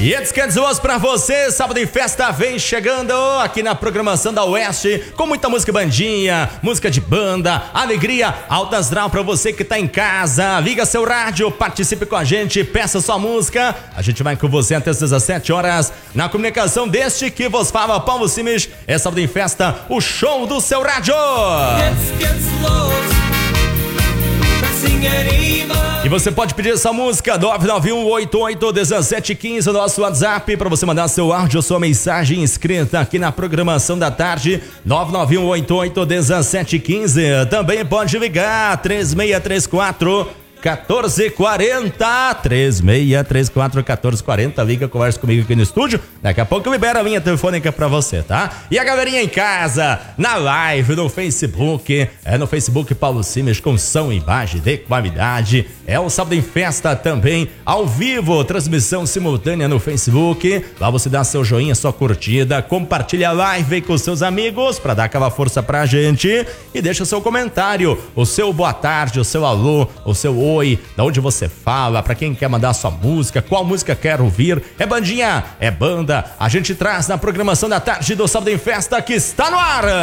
E descansos pra você, sábado em festa vem chegando aqui na programação da Oeste, com muita música bandinha, música de banda, alegria, alta astral pra você que tá em casa. Liga seu rádio, participe com a gente, peça sua música. A gente vai com você até as 17 horas na comunicação deste que vos fala, Paulo Simes. É sábado em festa, o show do seu rádio. E você pode pedir essa música 991881715, o nosso WhatsApp, para você mandar seu áudio, sua mensagem escrita aqui na programação da tarde, 991881715. Também pode ligar 3634-1440, 3634-1440, liga, conversa comigo aqui no estúdio, daqui a pouco eu libero a linha telefônica pra você, tá? E a galerinha em casa, na live, no Facebook, no Facebook Paulo Simes, com som e imagem de qualidade, é o Sábado em Festa também, ao vivo, transmissão simultânea no Facebook, lá você dá seu joinha, sua curtida, compartilha a live com seus amigos, pra dar aquela força pra gente, e deixa seu comentário, o seu boa tarde, o seu alô, o seu oi, da onde você fala, pra quem quer mandar sua música, qual música quer ouvir, é bandinha, é banda, a gente traz na programação da tarde do Sábado em Festa que está no ar.